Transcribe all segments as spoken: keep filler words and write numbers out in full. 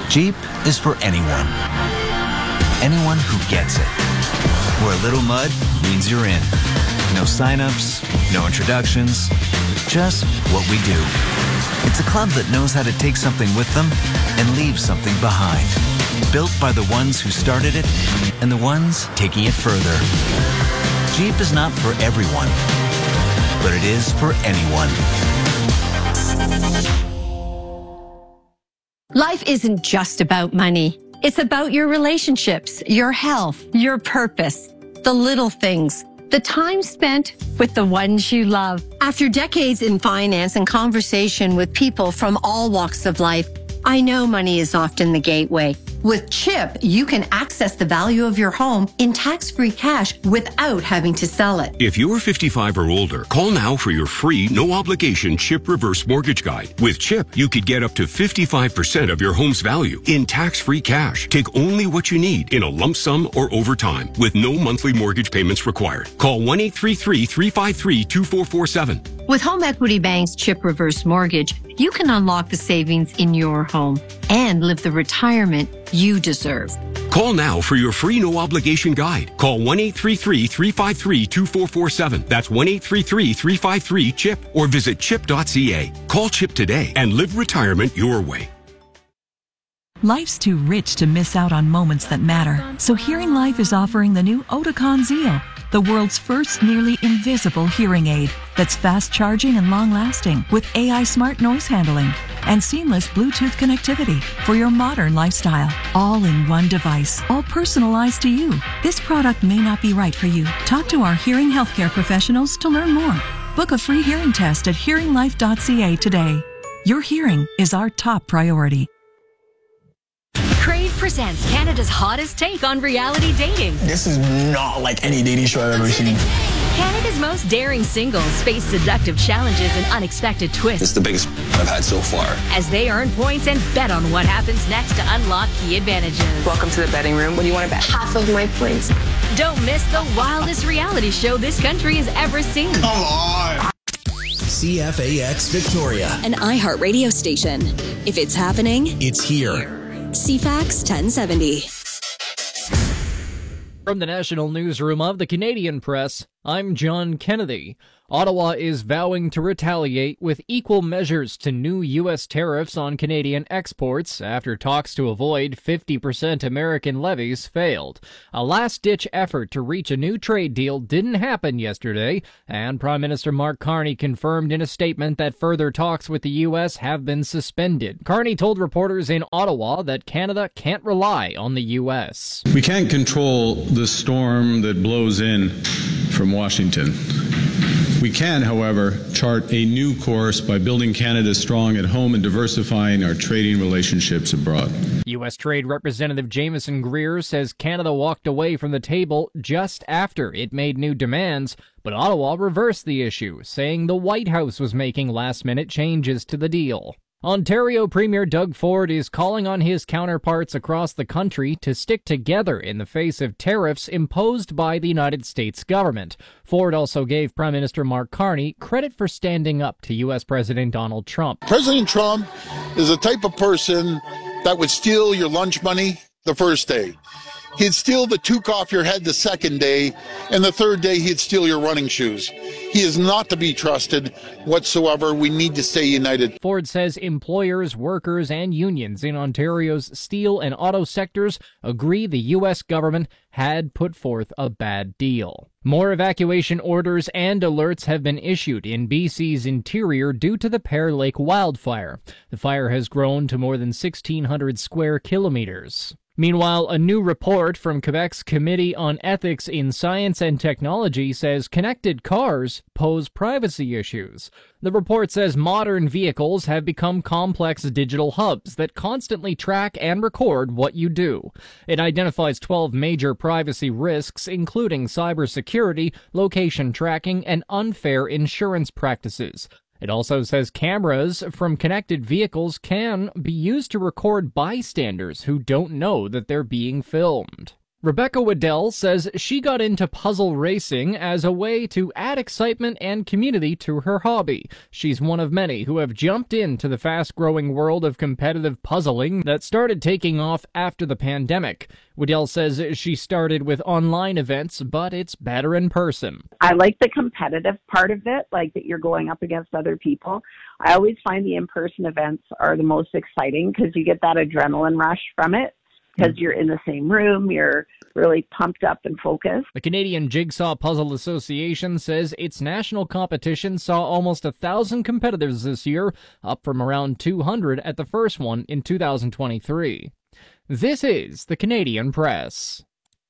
Jeep is for anyone. Anyone who gets it. Where a little mud means you're in. No sign-ups, no introductions, just what we do. It's a club that knows how to take something with them and leave something behind. Built by the ones who started it and the ones taking it further. Jeep is not for everyone, but it is for anyone. Life isn't just about money. It's about your relationships, your health, your purpose, the little things, the time spent with the ones you love. After decades in finance and conversation with people from all walks of life, I know money is often the gateway. With CHIP, you can access the value of your home in tax-free cash without having to sell it. If you're fifty-five or older, call now for your free, no-obligation CHIP Reverse Mortgage Guide. With CHIP, you could get up to fifty-five percent of your home's value in tax-free cash. Take only what you need in a lump sum or over time with no monthly mortgage payments required. Call one eight three three, three five three, two four four seven. With Home Equity Bank's CHIP Reverse Mortgage, you can unlock the savings in your home and live the retirement you deserve. Call now for your free no-obligation guide. Call one eight three three, three five three, two four four seven. That's one eight three three, three five three, CHIP or visit chip dot c a. Call CHIP today and live retirement your way. Life's too rich to miss out on moments that matter. So Hearing Life is offering the new Oticon Zeo, the world's first nearly invisible hearing aid that's fast charging and long lasting with A I smart noise handling and seamless Bluetooth connectivity for your modern lifestyle. All in one device, all personalized to you. This product may not be right for you. Talk to our hearing healthcare professionals to learn more. Book a free hearing test at hearing life dot c a today. Your hearing is our top priority. Crave presents Canada's hottest take on reality dating. This is not like any dating show I've ever seen. Canada's most daring singles face seductive challenges and unexpected twists. It's the biggest I've had so far. As they earn points and bet on what happens next to unlock key advantages. Welcome to the betting room. What do you want to bet? Half of my points. Don't miss the wildest reality show this country has ever seen. Come on! C F A X Victoria, an iHeart radio station. If it's happening, it's here. C FAX ten seventy. From the National Newsroom of the Canadian Press, I'm John Kennedy. Ottawa is vowing to retaliate with equal measures to new U S tariffs on Canadian exports after talks to avoid fifty percent American levies failed. A last-ditch effort to reach a new trade deal didn't happen yesterday, and Prime Minister Mark Carney confirmed in a statement that further talks with the U S have been suspended. Carney told reporters in Ottawa that Canada can't rely on the U S. We can't control the storm that blows in from Washington. We can, however, chart a new course by building Canada strong at home and diversifying our trading relationships abroad. U S Trade Representative Jameson Greer says Canada walked away from the table just after it made new demands, but Ottawa reversed the issue, saying the White House was making last-minute changes to the deal. Ontario Premier Doug Ford is calling on his counterparts across the country to stick together in the face of tariffs imposed by the United States government. Ford also gave Prime Minister Mark Carney credit for standing up to U S President Donald Trump. President Trump is the type of person that would steal your lunch money the first day. He'd steal the toque off your head the second day, and the third day he'd steal your running shoes. He is not to be trusted whatsoever. We need to stay united. Ford says employers, workers, and unions in Ontario's steel and auto sectors agree the U S government had put forth a bad deal. More evacuation orders and alerts have been issued in B C's interior due to the Pear Lake wildfire. The fire has grown to more than sixteen hundred square kilometers. Meanwhile, a new report from Quebec's Committee on Ethics in Science and Technology says connected cars pose privacy issues. The report says modern vehicles have become complex digital hubs that constantly track and record what you do. It identifies twelve major privacy risks, including cybersecurity, location tracking, and unfair insurance practices. It also says cameras from connected vehicles can be used to record bystanders who don't know that they're being filmed. Rebecca Waddell says she got into puzzle racing as a way to add excitement and community to her hobby. She's one of many who have jumped into the fast-growing world of competitive puzzling that started taking off after the pandemic. Waddell says she started with online events, but it's better in person. I like the competitive part of it, like that you're going up against other people. I always find the in-person events are the most exciting because you get that adrenaline rush from it. Because you're in the same room, you're really pumped up and focused. The Canadian Jigsaw Puzzle Association says its national competition saw almost a thousand competitors this year, up from around two hundred at the first one in two thousand twenty-three. This is the Canadian Press.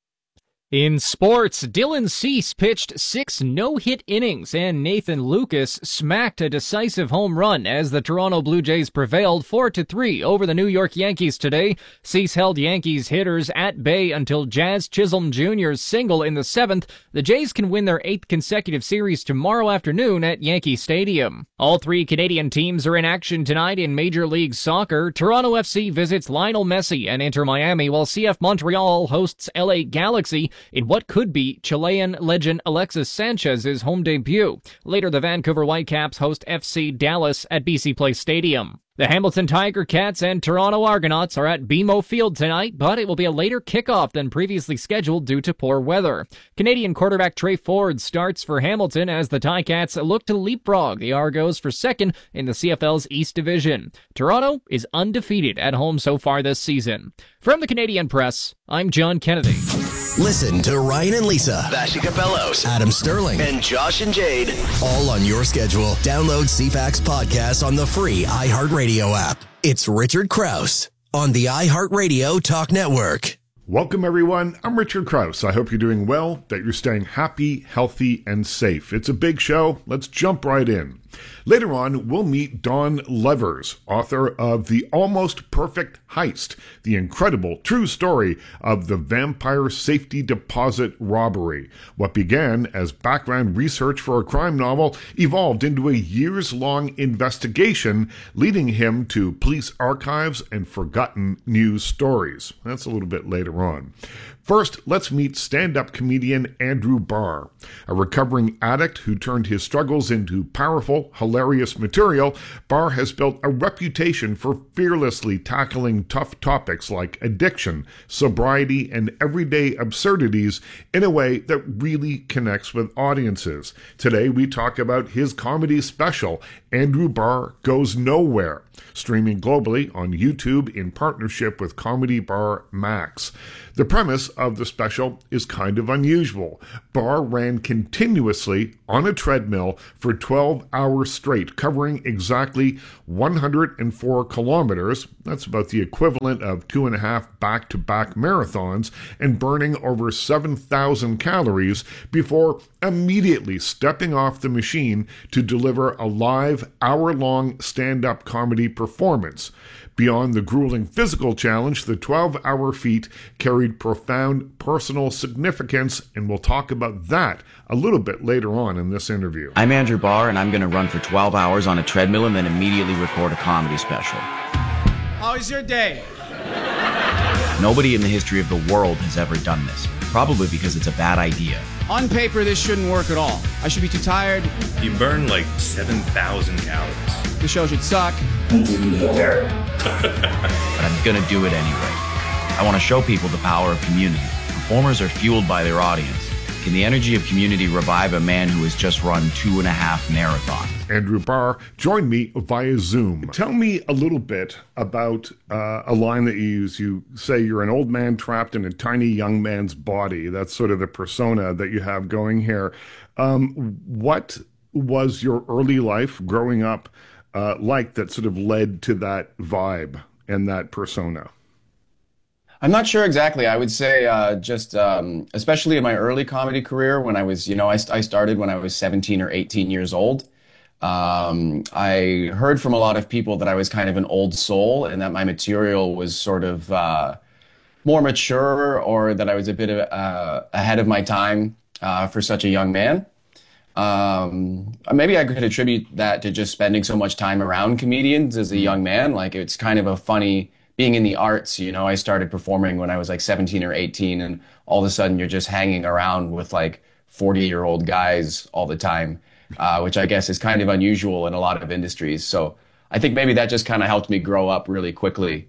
In sports, Dylan Cease pitched six no-hit innings, and Nathan Lucas smacked a decisive home run as the Toronto Blue Jays prevailed four to three over the New York Yankees today. Cease held Yankees hitters at bay until Jazz Chisholm Junior's single in the seventh. The Jays can win their eighth consecutive series tomorrow afternoon at Yankee Stadium. All three Canadian teams are in action tonight in Major League Soccer. Toronto F C visits Lionel Messi and Inter Miami, while C F Montreal hosts L A Galaxy in what could be Chilean legend Alexis Sanchez's home debut. Later, the Vancouver Whitecaps host F C Dallas at B C Place Stadium. The Hamilton Tiger Cats and Toronto Argonauts are at B M O Field tonight, but it will be a later kickoff than previously scheduled due to poor weather. Canadian quarterback Trey Ford starts for Hamilton as the Ticats look to leapfrog the Argos for second in the C F L's East Division. Toronto is undefeated at home so far this season. From the Canadian Press, I'm John Kennedy. Listen to Ryan and Lisa, Bashi Capellos, Adam Sterling, and Josh and Jade. All on your schedule. Download C FAX podcast on the free iHeartRadio app. It's Richard Krause on the iHeartRadio Talk Network. Welcome, everyone. I'm Richard Krause. I hope you're doing well, that you're staying happy, healthy, and safe. It's a big show. Let's jump right in. Later on, we'll meet Dawn Levers, author of The Almost Perfect Heist, the incredible true story of the Vampire Safety Deposit robbery. What began as background research for a crime novel evolved into a years-long investigation, leading him to police archives and forgotten news stories. That's a little bit later on. First, let's meet stand-up comedian Andrew Barr. A recovering addict who turned his struggles into powerful, hilarious material, Barr has built a reputation for fearlessly tackling tough topics like addiction, sobriety, and everyday absurdities in a way that really connects with audiences. Today, we talk about his comedy special, Andrew Barr Goes Nowhere, streaming globally on YouTube in partnership with Comedy Bar Max. The premise of the special is kind of unusual. Barr ran continuously on a treadmill for twelve hours straight, covering exactly one hundred four kilometers. That's about the equivalent of two and a half back-to-back marathons, and burning over seven thousand calories before immediately stepping off the machine to deliver a live hour-long stand-up comedy performance. Beyond the grueling physical challenge, the twelve-hour feat carried profound personal significance, and we'll talk about that a little bit later on in this interview. I'm Andrew Barr, and I'm going to run for twelve hours on a treadmill and then immediately record a comedy special. How was your day? Nobody in the history of the world has ever done this, probably because it's a bad idea. On paper, this shouldn't work at all. I should be too tired. You burn like seven thousand calories. The show should suck. But I'm gonna do it anyway. I want to show people the power of community. Performers are fueled by their audience. Can the energy of community revive a man who has just run two and a half marathons? Andrew Barr joined me via Zoom. Tell me a little bit about uh, a line that you use. You say you're an old man trapped in a tiny young man's body. That's sort of the persona that you have going here. Um, what was your early life growing up uh, like that sort of led to that vibe and that persona? I'm not sure exactly. I would say uh, just, um, especially in my early comedy career, when I was, you know, I, I started when I was seventeen or eighteen years old. Um, I heard from a lot of people that I was kind of an old soul and that my material was sort of uh, more mature, or that I was a bit of, uh, ahead of my time uh, for such a young man. Um, maybe I could attribute that to just spending so much time around comedians as a young man. Like, it's kind of a funny being in the arts, you know, I started performing when I was like seventeen or eighteen, and all of a sudden you're just hanging around with like forty year old guys all the time, uh, which I guess is kind of unusual in a lot of industries. So I think maybe that just kind of helped me grow up really quickly.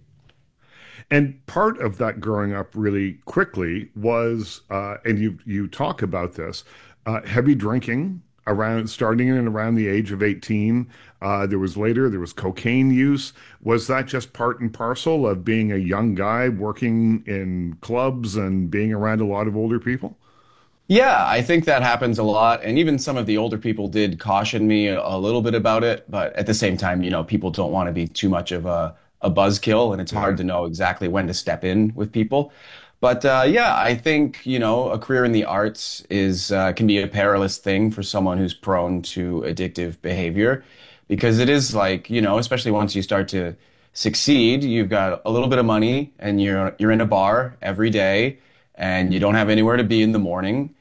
And part of that growing up really quickly was, uh, and you you talk about this, uh, heavy drinking around starting in and around the age of eighteen. Uh, there was later there was cocaine use. Was that just part and parcel of being a young guy working in clubs and being around a lot of older people? Yeah, I think that happens a lot. And even some of the older people did caution me a, a little bit about it. But at the same time, you know, people don't want to be too much of a, a buzzkill, and it's hard to know exactly when to step in with people. But uh, yeah, I think, you know, a career in the arts is uh, can be a perilous thing for someone who's prone to addictive behavior, because it is like, you know, especially once you start to succeed, you've got a little bit of money and you're you're in a bar every day and you don't have anywhere to be in the morning.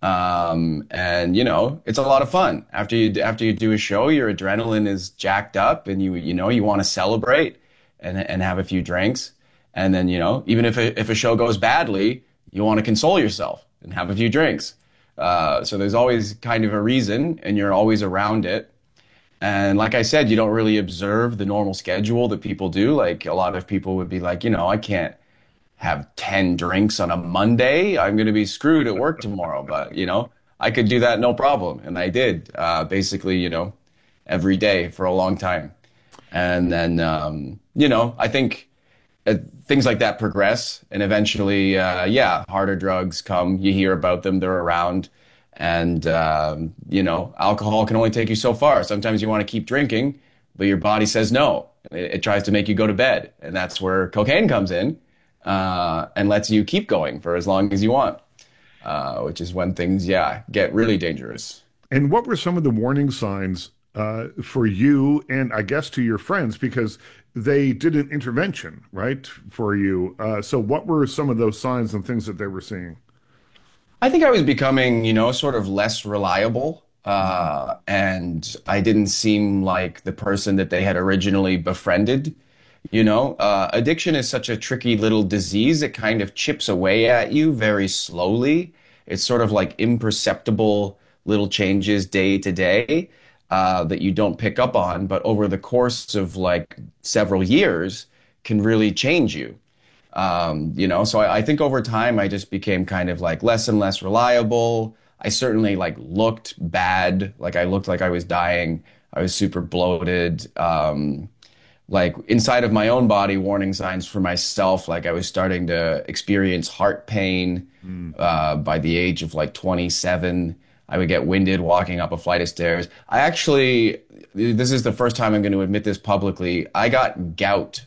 Um, and you know, it's a lot of fun. After you after you do a show, your adrenaline is jacked up and you you know, you want to celebrate and and have a few drinks. And then, you know, even if a, if a show goes badly, you want to console yourself and have a few drinks. Uh, so there's always kind of a reason, and you're always around it. And like I said, you don't really observe the normal schedule that people do. Like a lot of people would be like, you know, I can't have ten drinks on a Monday. I'm going to be screwed at work tomorrow. But, you know, I could do that no problem. And I did, uh, basically, you know, every day for a long time. And then, um, you know, I think uh, things like that progress. And eventually, uh, yeah, harder drugs come. You hear about them. They're around. And, um, you know, alcohol can only take you so far. Sometimes you want to keep drinking, but your body says no. It, it tries to make you go to bed. And that's where cocaine comes in uh, and lets you keep going for as long as you want, uh, which is when things, yeah, get really dangerous. And what were some of the warning signs uh, for you and I guess to your friends? Because they did an intervention, right, for you. Uh, so what were some of those signs and things that they were seeing? I think I was becoming, you know, sort of less reliable, uh, and I didn't seem like the person that they had originally befriended. You know, uh, addiction is such a tricky little disease. It kind of chips away at you very slowly. It's sort of like imperceptible little changes day to day uh, that you don't pick up on, but over the course of like several years can really change you. Um, you know, so I, I think over time I just became kind of like less and less reliable. I certainly like looked bad. Like I looked like I was dying. I was super bloated. Um, like inside of my own body, warning signs for myself. Like I was starting to experience heart pain, mm. uh, by the age of like twenty-seven. I would get winded walking up a flight of stairs. I actually, this is the first time I'm going to admit this publicly. I got gout.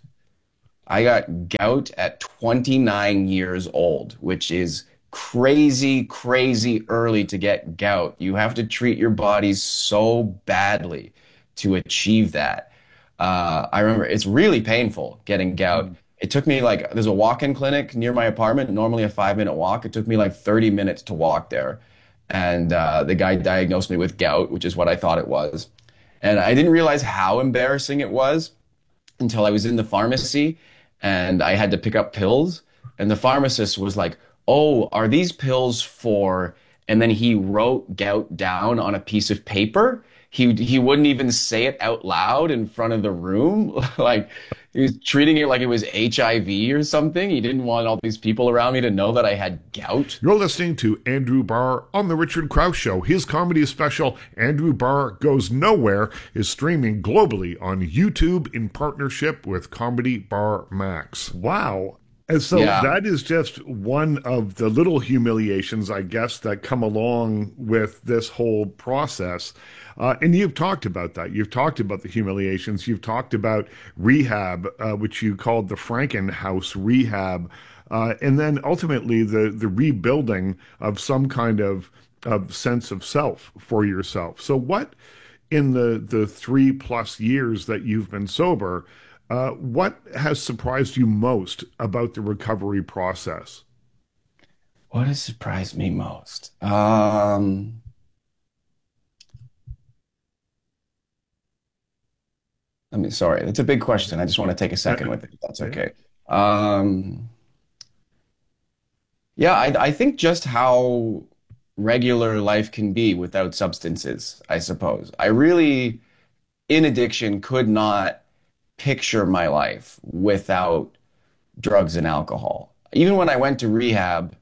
I got gout at twenty-nine years old, which is crazy, crazy early to get gout. You have to treat your body so badly to achieve that. Uh, I remember it's really painful getting gout. Mm. It took me like, there's a walk-in clinic near my apartment, normally a five minute walk. It took me like thirty minutes to walk there. And uh, the guy diagnosed me with gout, which is what I thought it was. And I didn't realize how embarrassing it was until I was in the pharmacy. And I had to pick up pills, and the pharmacist was like, oh, are these pills for, and then he wrote gout down on a piece of paper. He he wouldn't even say it out loud in front of the room. Like he was treating it like it was H I V or something. He didn't want all these people around me to know that I had gout. You're listening to Andrew Barr on The Richard Krause Show. His comedy special, Andrew Barr Goes Nowhere, is streaming globally on YouTube in partnership with Comedy Bar Max. Wow. And so yeah. That is just one of the little humiliations, I guess, that come along with this whole process. Uh, and you've talked about that. You've talked about the humiliations. You've talked about rehab, uh, which you called the Frankenhouse rehab. Uh, and then ultimately the, the rebuilding of some kind of, of sense of self for yourself. So what in the, the three plus years that you've been sober, Uh, what has surprised you most about the recovery process? What has surprised me most? Um, I mean, sorry, it's a big question. I just want to take a second with it, if that's okay. Um, yeah, I, I think just how regular life can be without substances, I suppose. I really, in addiction, could not picture my life without drugs and alcohol. Even when I went to rehab,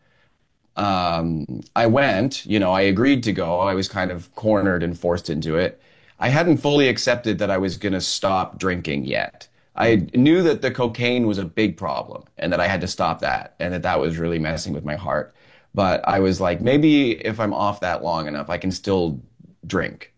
um, I went, you know, I agreed to go. I was kind of cornered and forced into it. I hadn't fully accepted that I was going to stop drinking yet. I knew that the cocaine was a big problem and that I had to stop that and that that was really messing with my heart. But I was like, maybe if I'm off that long enough, I can still drink.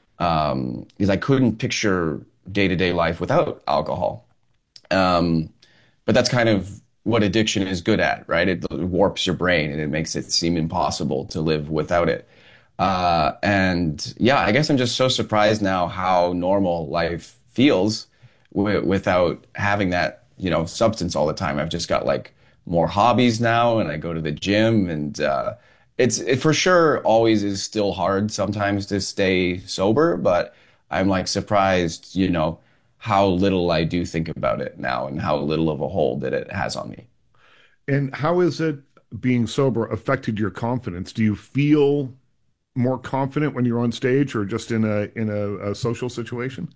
Um, because I couldn't picture day-to-day life without alcohol. Um, but that's kind of what addiction is good at, right? It warps your brain and it makes it seem impossible to live without it. Uh, and yeah, I guess I'm just so surprised now how normal life feels w- without having that, you know, substance all the time. I've just got like more hobbies now and I go to the gym and, uh, it's, it for sure always is still hard sometimes to stay sober, but I'm like surprised, you know, how little I do think about it now and how little of a hold that it has on me. And how is it being sober affected your confidence? Do you feel more confident when you're on stage or just in a in a, a social situation?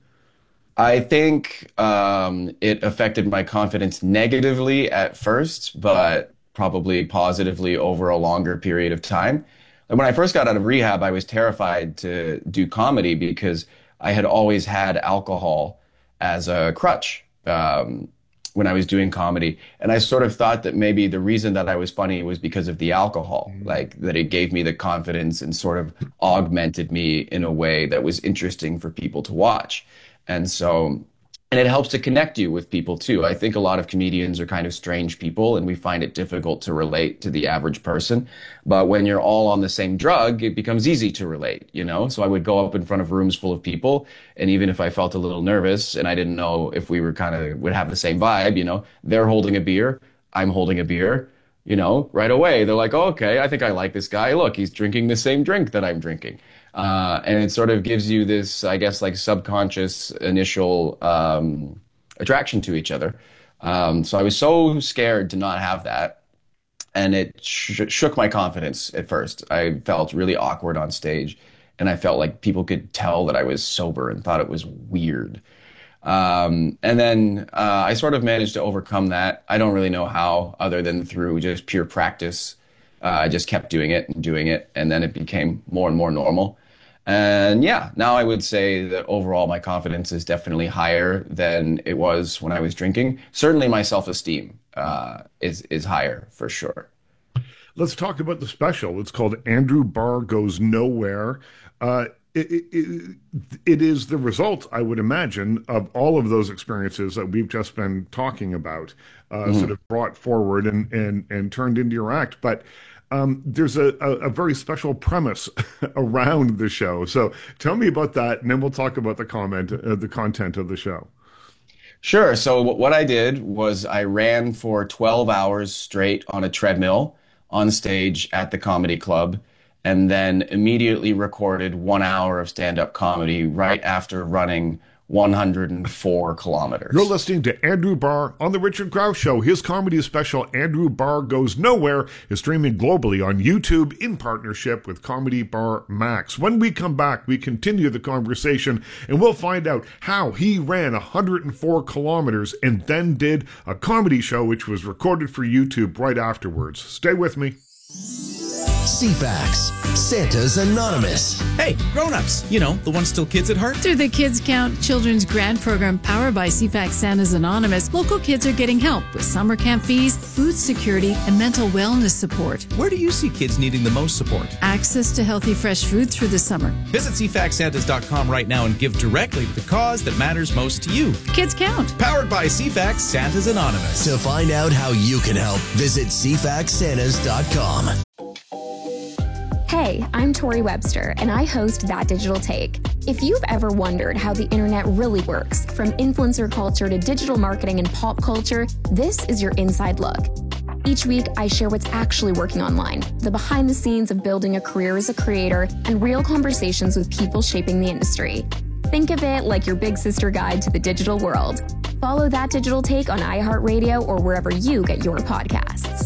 I think um, it affected my confidence negatively at first, but probably positively over a longer period of time. And when I first got out of rehab, I was terrified to do comedy because I had always had alcohol as a crutch um, when I was doing comedy. And I sort of thought that maybe the reason that I was funny was because of the alcohol, like that it gave me the confidence and sort of augmented me in a way that was interesting for people to watch. And so, and it helps to connect you with people too. I think a lot of comedians are kind of strange people and we find it difficult to relate to the average person. But when you're all on the same drug, it becomes easy to relate, you know? So I would go up in front of rooms full of people. And even if I felt a little nervous and I didn't know if we were kind of would have the same vibe, you know, they're holding a beer, I'm holding a beer, you know, right away. They're like, oh, okay, I think I like this guy. Look, he's drinking the same drink that I'm drinking. Uh, and it sort of gives you this, I guess, like subconscious initial um, attraction to each other. Um, so I was so scared to not have that. And it sh- shook my confidence at first. I felt really awkward on stage. And I felt like people could tell that I was sober and thought it was weird. Um, and then uh, I sort of managed to overcome that. I don't really know how, other than through just pure practice. Uh, I just kept doing it and doing it. And then it became more and more normal. And yeah, now I would say that overall my confidence is definitely higher than it was when I was drinking. Certainly my self-esteem uh, is, is higher for sure. Let's talk about the special. It's called Andrew Barr Goes Nowhere. Uh, it, it, it, it is the result, I would imagine, of all of those experiences that we've just been talking about, uh, mm-hmm. sort of brought forward and, and, and turned into your act. But Um, there's a, a, a very special premise around the show. So tell me about that, and then we'll talk about the comment, uh, the content of the show. Sure. So what I did was I ran for twelve hours straight on a treadmill on stage at the comedy club, and then immediately recorded one hour of stand-up comedy right after running one hundred four kilometers. You're listening to Andrew Barr on The Richard Grouse Show. His comedy special, Andrew Barr Goes Nowhere, is streaming globally on YouTube in partnership with Comedy Bar Max. When we come back, we continue the conversation and we'll find out how he ran one hundred four kilometers and then did a comedy show which was recorded for YouTube right afterwards. Stay with me. C FAX, Santa's Anonymous. Hey, grown-ups, you know, the ones still kids at heart. Through the Kids Count Children's Grant Program powered by C FAX Santa's Anonymous, local kids are getting help with summer camp fees, food security, and mental wellness support. Where do you see kids needing the most support? Access to healthy, fresh food through the summer. Visit C FAX Santas dot com right now and give directly to the cause that matters most to you. Kids Count. Powered by C FAX Santa's Anonymous. To find out how you can help, visit C FAX Santas dot com. Hey, I'm Tori Webster, and I host That Digital Take. If you've ever wondered how the internet really works, from influencer culture to digital marketing and pop culture, this is your inside look. Each week, I share what's actually working online, the behind the scenes of building a career as a creator, and real conversations with people shaping the industry. Think of it like your big sister guide to the digital world. Follow That Digital Take on iHeartRadio or wherever you get your podcasts.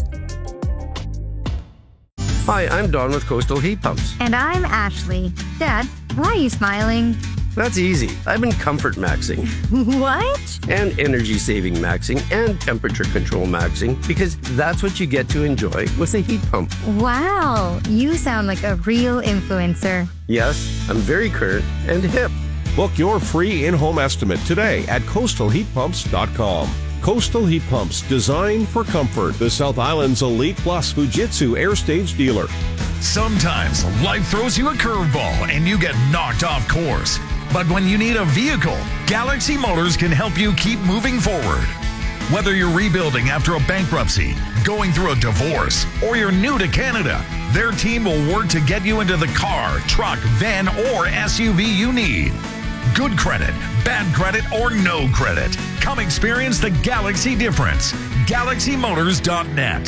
Hi, I'm Don with Coastal Heat Pumps. And I'm Ashley. Dad, why are you smiling? That's easy. I've been comfort maxing. What? And energy saving maxing and temperature control maxing because that's what you get to enjoy with a heat pump. Wow, you sound like a real influencer. Yes, I'm very current and hip. Book your free in-home estimate today at coastal heat pumps dot com. Coastal Heat Pumps, designed for comfort. The South Island's Elite Plus Fujitsu Air Stage dealer. Sometimes life throws you a curveball and you get knocked off course. But when you need a vehicle, Galaxy Motors can help you keep moving forward. Whether you're rebuilding after a bankruptcy, going through a divorce, or you're new to Canada, their team will work to get you into the car, truck, van, or S U V you need. Good credit, bad credit, or no credit. Come experience the Galaxy difference. Galaxy Motors dot net.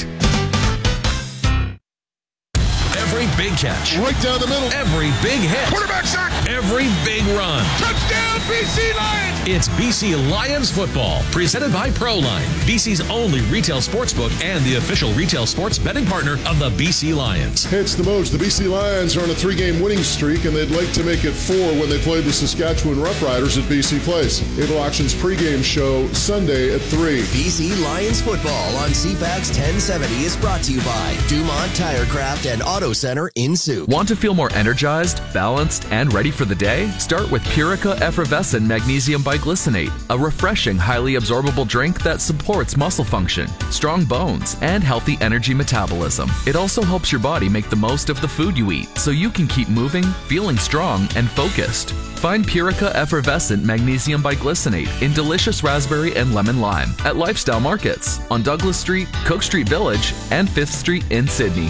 Every big catch. Right down the middle. Every big hit. Quarterback sack. Every big run. Touchdown, B C Lions! It's B C Lions football, presented by Proline, B C's only retail sportsbook and the official retail sports betting partner of the B C Lions. Hey, it's the Moj. The B C Lions are on a three-game winning streak, and they'd like to make it four when they play the Saskatchewan Roughriders at B C Place. Able Auctions pregame show Sunday at three. B C Lions football on C FAX ten seventy is brought to you by Dumont Tirecraft and Auto Center in Soup. Want to feel more energized, balanced, and ready for the day? Start with Purica Effervescent Magnesium Biglycinate, a refreshing, highly absorbable drink that supports muscle function, strong bones, and healthy energy metabolism. It also helps your body make the most of the food you eat, so you can keep moving, feeling strong, and focused. Find Purica Effervescent Magnesium Biglycinate in delicious raspberry and lemon lime at Lifestyle Markets on Douglas Street, Cook Street Village, and fifth Street in Sydney.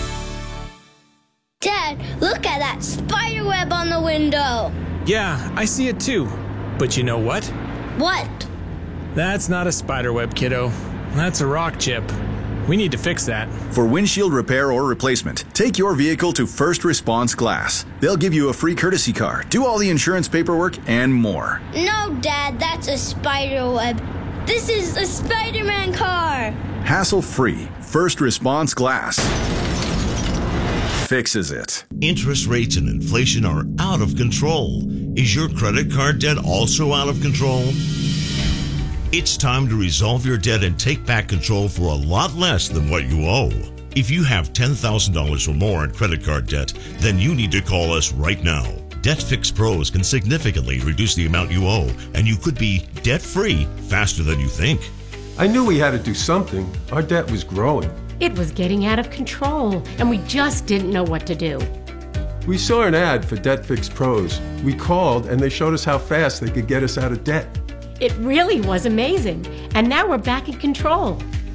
Dad, look at that spider web on the window. Yeah, I see it too. But you know what? What? That's not a spider web, kiddo. That's a rock chip. We need to fix that. For windshield repair or replacement, take your vehicle to First Response Glass. They'll give you a free courtesy car, do all the insurance paperwork, and more. No, Dad, that's a spider web. This is a Spider-Man car. Hassle-free. First Response Glass fixes it. Interest rates and inflation are out of control. Is your credit card debt also out of control? It's time to resolve your debt and take back control for a lot less than what you owe. If you have ten thousand dollars or more in credit card debt, then you need to call us right now. Debt Fix Pros can significantly reduce the amount you owe, and you could be debt-free faster than you think. I knew we had to do something. Our debt was growing. It was getting out of control, and we just didn't know what to do. We saw an ad for Debt Fix Pros. We called, and they showed us how fast they could get us out of debt. It really was amazing, and now we're back in control.